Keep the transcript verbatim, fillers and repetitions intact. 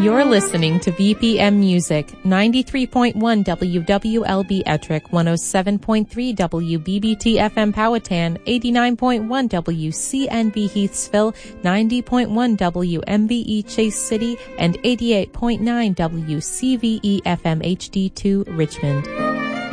You're listening to V P M Music, ninety-three point one W W L B Ettrick, one oh seven point three W B B T F M Powhatan, eighty-nine point one W C N B Heathsville, ninety point one W M B E Chase City, and eighty-eight point nine W C V E F M H D two Richmond.